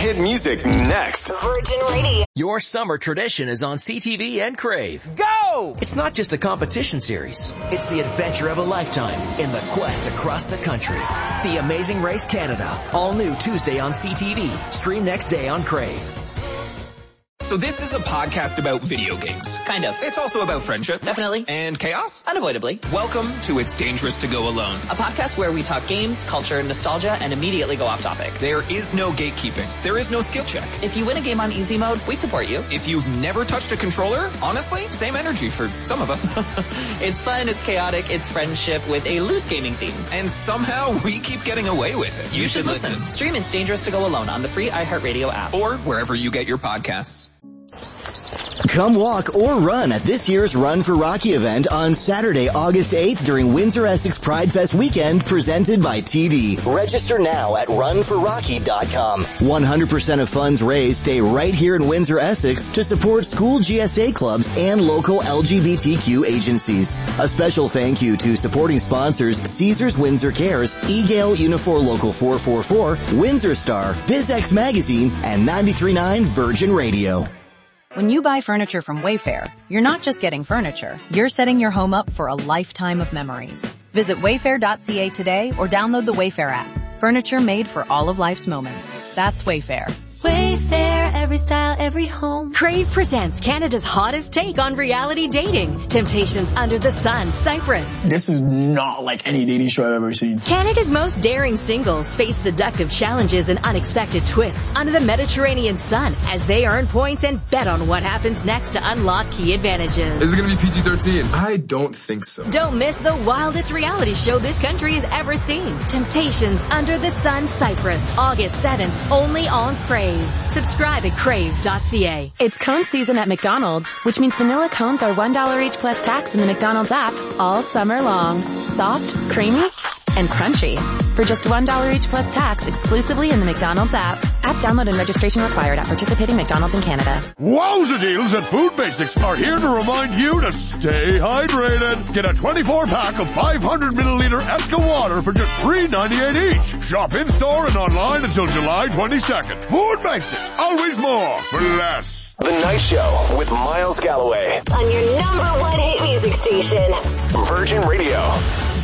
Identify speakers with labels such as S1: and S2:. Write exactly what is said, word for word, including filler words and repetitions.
S1: hit music next.
S2: Virgin Radio.
S3: Your summer tradition is on C T V and Crave. Go! It's not just a competition series. It's the adventure of a lifetime in the quest across the country. The Amazing Race Canada. All new Tuesday on C T V. Stream next day on Crave.
S4: So this is a podcast about video games.
S5: Kind of.
S4: It's also about friendship.
S5: Definitely.
S4: And chaos.
S5: Unavoidably.
S4: Welcome to It's Dangerous to Go Alone.
S5: A podcast where we talk games, culture, nostalgia, and immediately go off topic.
S4: There is no gatekeeping. There is no skill check.
S5: If you win a game on easy mode, we support you.
S4: If you've never touched a controller, honestly, same energy for some of us.
S5: It's fun, it's chaotic, it's friendship with a loose gaming theme.
S4: And somehow we keep getting away with it.
S5: You, you should, should listen. listen. Stream It's Dangerous to Go Alone on the free iHeartRadio app.
S4: Or wherever you get your podcasts.
S6: Come walk or run at this year's Run for Rocky event on Saturday, August eighth during Windsor Essex Pride Fest weekend presented by T D. Register now at run for rocky dot com. one hundred percent of funds raised stay right here in Windsor Essex to support school G S A clubs and local L G B T Q agencies. A special thank you to supporting sponsors Caesars Windsor Cares, eGale Unifor Local four four four, Windsor Star, BizX Magazine, and ninety-three point nine Virgin Radio.
S7: When you buy furniture from Wayfair, you're not just getting furniture, you're setting your home up for a lifetime of memories. Visit wayfair dot c a today or download the Wayfair app. Furniture made for all of life's moments. That's Wayfair.
S8: Wayfair, every style, every home.
S2: Crave presents Canada's hottest take on reality dating. Temptations Under the Sun, Cyprus.
S9: This is not like any dating show I've ever seen.
S2: Canada's most daring singles face seductive challenges and unexpected twists under the Mediterranean sun as they earn points and bet on what happens next to unlock key advantages.
S10: Is it going to be P G thirteen? I don't think so.
S2: Don't miss the wildest reality show this country has ever seen. Temptations Under the Sun, Cyprus, August seventh, only on Crave. Subscribe at crave dot c a.
S11: It's cone season at McDonald's, which means vanilla cones are one dollar each plus tax in the McDonald's app all summer long. Soft, creamy, and crunchy. For just one dollar each plus tax exclusively in the McDonald's app. App download and registration required at participating McDonald's in Canada.
S12: Wowza deals at Food Basics are here to remind you to stay hydrated. Get a twenty-four pack of five hundred milliliter Esca water for just three ninety-eight each. Shop in-store and online until July twenty-second. Food Basics, always more for less.
S1: The Night Show with Miles Galloway.
S2: On your number one hit music station.
S1: Virgin Radio.